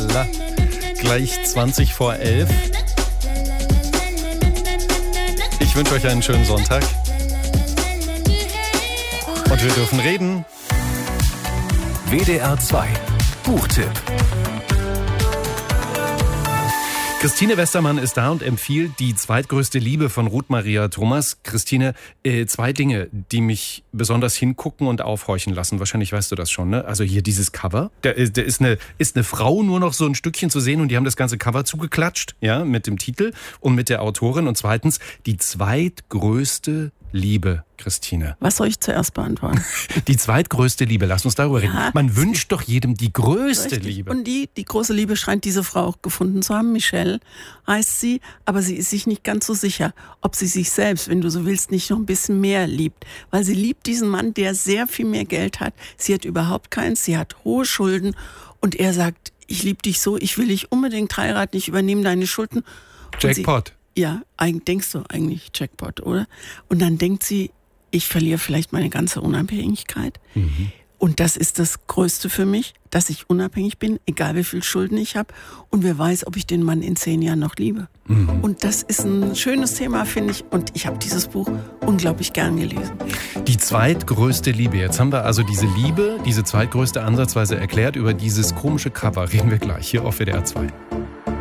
Tralala. Gleich 20 vor 11. Ich wünsche euch einen schönen Sonntag. Und wir dürfen reden. WDR 2 Buchtipp. Christine Westermann ist da und empfiehlt Die zweitgrößte Liebe von Ruth Maria Thomas. Christine, zwei Dinge, die mich besonders hingucken und aufhorchen lassen. Wahrscheinlich weißt du das schon, ne? Also hier dieses Cover. Da ist eine Frau nur noch so ein Stückchen zu sehen und die haben das ganze Cover zugeklatscht, ja, mit dem Titel und mit der Autorin. Und zweitens, die zweitgrößte Liebe, Christine. Was soll ich zuerst beantworten? Die zweitgrößte Liebe, lass uns darüber reden. Man wünscht doch jedem die größte Richtig. Liebe. Und die große Liebe scheint diese Frau auch gefunden zu haben. Michelle heißt sie, aber sie ist sich nicht ganz so sicher, ob sie sich selbst, wenn du so willst, nicht noch ein bisschen mehr liebt. Weil sie liebt diesen Mann, der sehr viel mehr Geld hat. Sie hat überhaupt keins, sie hat hohe Schulden und er sagt, ich liebe dich so, ich will dich unbedingt heiraten, ich übernehme deine Schulden. Jackpot. Ja, denkst du eigentlich Jackpot, oder? Und dann denkt sie, ich verliere vielleicht meine ganze Unabhängigkeit. Mhm. Und das ist das Größte für mich, dass ich unabhängig bin, egal wie viel Schulden ich habe. Und wer weiß, ob ich den Mann in 10 Jahren noch liebe. Mhm. Und das ist ein schönes Thema, finde ich. Und ich habe dieses Buch unglaublich gern gelesen. Die zweitgrößte Liebe. Jetzt haben wir also diese Liebe, diese zweitgrößte ansatzweise erklärt. Über dieses komische Cover reden wir gleich hier auf WDR 2.